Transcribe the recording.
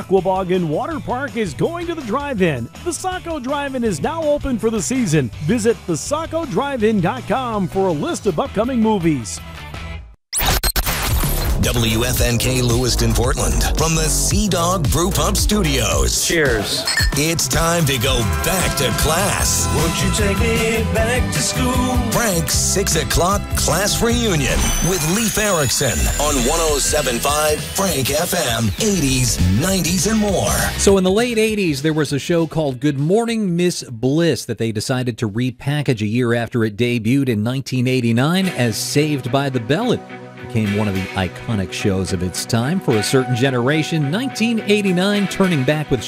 Aquabog Water Park is going to the drive-in. The Saco Drive-In is now open for the season. Visit thesacodrivein.com for a list of upcoming movies. WFNK Lewiston, Portland, from the Sea Dog Brew Pub Studios. Cheers. It's time to go back to class. Won't you take me back to school? Frank's 6 o'clock class reunion with Leif Erikson on 107.5 Frank FM, 80s, 90s, and more. So in the late 80s, there was a show called Good Morning Miss Bliss that they decided to repackage a year after it debuted in 1989 as Saved by the Bell. It became one of the iconic shows of its time for a certain generation. 1989, turning back with